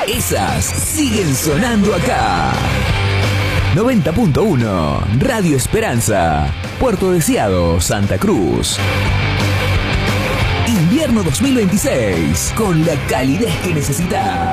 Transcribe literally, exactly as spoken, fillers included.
Esas siguen sonando acá. noventa punto uno Radio Esperanza, Puerto Deseado, Santa Cruz. Invierno dos mil veintiséis, con la calidez que necesitas.